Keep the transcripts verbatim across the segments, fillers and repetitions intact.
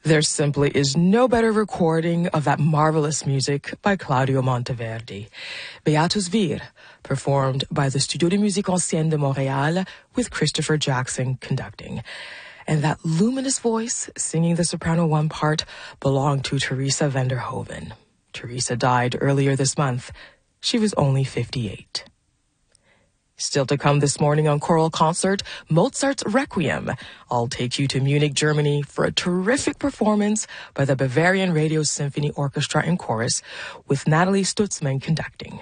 There simply is no better recording of that marvelous music by Claudio Monteverdi. Beatus Vir, performed by the Studio de Musique Ancienne de Montréal with Christopher Jackson conducting. And that luminous voice singing the soprano one part belonged to Teresa Vanderhoven. Teresa died earlier this month. She was only fifty-eight. Still to come this morning on Choral Concert, Mozart's Requiem. I'll take you to Munich, Germany for a terrific performance by the Bavarian Radio Symphony Orchestra and Chorus with Natalie Stutzman conducting.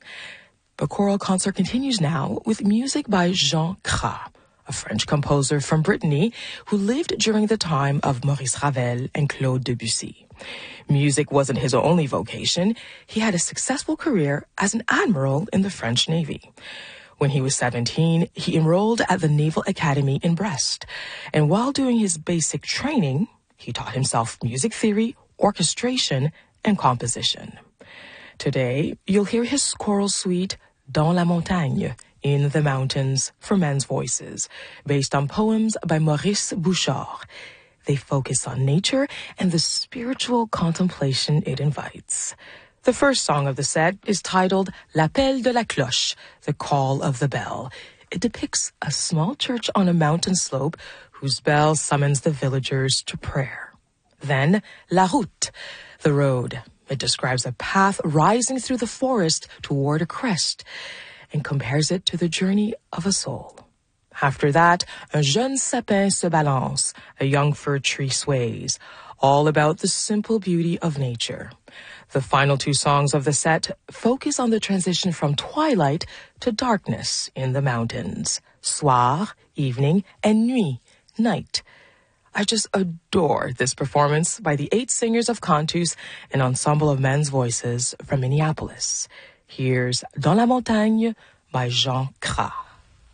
The Choral Concert continues now with music by Jean Cras, a French composer from Brittany who lived during the time of Maurice Ravel and Claude Debussy. Music wasn't his only vocation. He had a successful career as an admiral in the French Navy. When he was seventeen, he enrolled at the Naval Academy in Brest. And while doing his basic training, he taught himself music theory, orchestration, and composition. Today, you'll hear his choral suite, Dans la Montagne, In the Mountains, for men's voices, based on poems by Maurice Bouchard. They focus on nature and the spiritual contemplation it invites. The first song of the set is titled L'appel de la cloche, the call of the bell. It depicts a small church on a mountain slope whose bell summons the villagers to prayer. Then, La route, the road. It describes a path rising through the forest toward a crest and compares it to the journey of a soul. After that, Un jeune sapin se balance, a young fir tree sways, all about the simple beauty of nature. The final two songs of the set focus on the transition from twilight to darkness in the mountains. Soir, evening, and nuit, night. I just adore this performance by the eight singers of Cantus, an ensemble of men's voices from Minneapolis. Here's Dans la Montagne by Jean Cras.